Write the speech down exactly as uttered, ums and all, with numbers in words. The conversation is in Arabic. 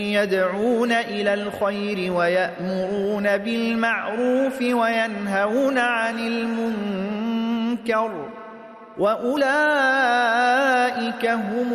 يدعون إلى الخير ويأمرون بالمعروف وينهون عن المنكر وأولئك هم